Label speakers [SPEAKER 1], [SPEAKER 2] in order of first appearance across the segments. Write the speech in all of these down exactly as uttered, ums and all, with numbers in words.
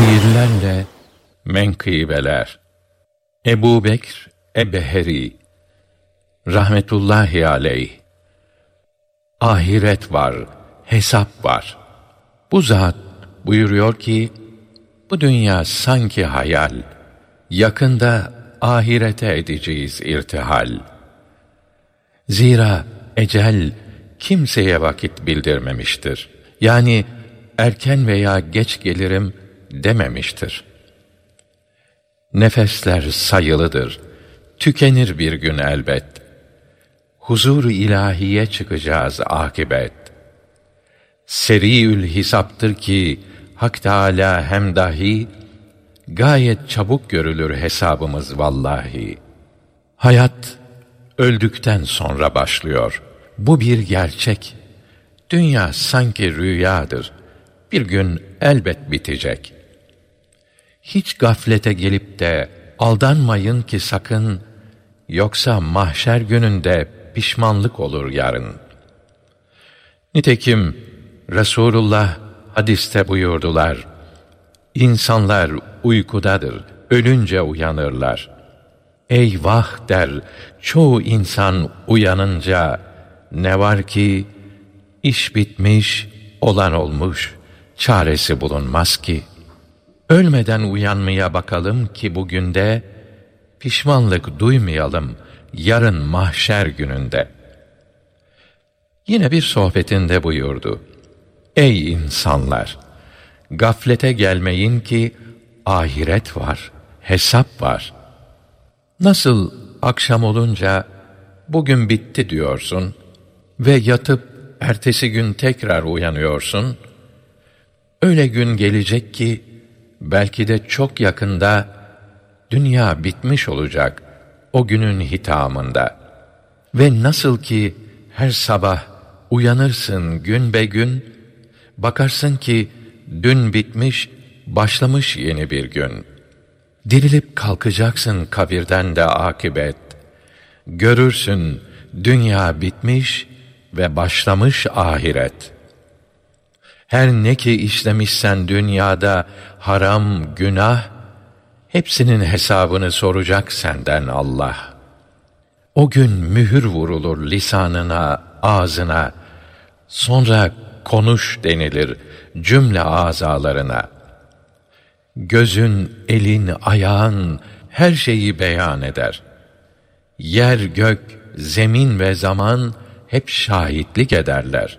[SPEAKER 1] Şiirlerle menkıbeler. Ebu Bekr Ebeheri rahmetullahi aleyh. Ahiret var, hesap var. Bu zat buyuruyor ki, bu dünya sanki hayal, yakında ahirete edeceğiz irtihal. Zira ecel kimseye vakit bildirmemiştir. Yani erken veya geç gelirim dememiştir. Nefesler sayılıdır, tükenir bir gün elbet. Huzur-u ilahiye çıkacağız akibet. Seriül hisaptır ki Hak Teâlâ hem dahi gayet çabuk görülür hesabımız vallahi. Hayat öldükten sonra başlıyor. Bu bir gerçek. Dünya sanki rüyadır. Bir gün elbet bitecek. Hiç gaflete gelip de aldanmayın ki sakın, yoksa mahşer gününde pişmanlık olur yarın. Nitekim Resulullah hadiste buyurdular, İnsanlar uykudadır, ölünce uyanırlar. Eyvah der çoğu insan uyanınca, ne var ki iş bitmiş, olan olmuş, çaresi bulunmaz ki. Ölmeden uyanmaya bakalım ki bugün de pişmanlık duymayalım yarın mahşer gününde. Yine bir sohbetinde buyurdu, Ey insanlar! Gaflete gelmeyin ki ahiret var, hesap var. Nasıl akşam olunca bugün bitti diyorsun ve yatıp ertesi gün tekrar uyanıyorsun, öyle gün gelecek ki belki de çok yakında dünya bitmiş olacak o günün hitamında. Ve nasıl ki her sabah uyanırsın gün be gün, bakarsın ki dün bitmiş, başlamış yeni bir gün. Dirilip kalkacaksın kabirden de akibet. Görürsün dünya bitmiş ve başlamış ahiret. Her ne ki işlemişsen dünyada haram, günah, hepsinin hesabını soracak senden Allah. O gün mühür vurulur lisanına, ağzına, sonra konuş denilir cümle azalarına. Gözün, elin, ayağın her şeyi beyan eder. Yer, gök, zemin ve zaman hep şahitlik ederler.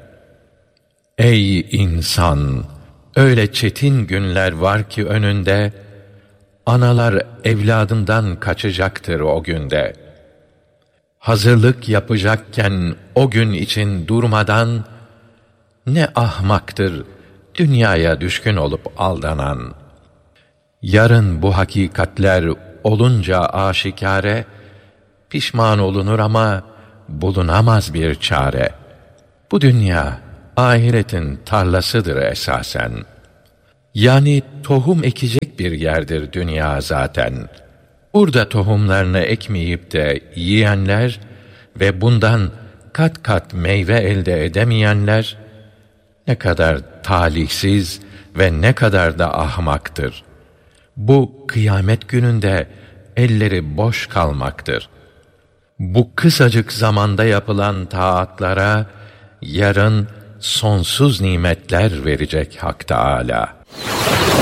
[SPEAKER 1] Ey insan! Öyle çetin günler var ki önünde, analar evladından kaçacaktır o günde. Hazırlık yapacakken o gün için durmadan, ne ahmaktır dünyaya düşkün olup aldanan. Yarın bu hakikatler olunca aşikare, pişman olunur ama bulunamaz bir çare. Bu dünya ahiretin tarlasıdır esasen. Yani tohum ekecek bir yerdir dünya zaten. Burada tohumlarını ekmeyip de yiyenler ve bundan kat kat meyve elde edemeyenler, ne kadar talihsiz ve ne kadar da ahmaktır. Bu kıyamet gününde elleri boş kalmaktır. Bu kısacık zamanda yapılan taatlara yarın sonsuz nimetler verecek Hak Teâlâ.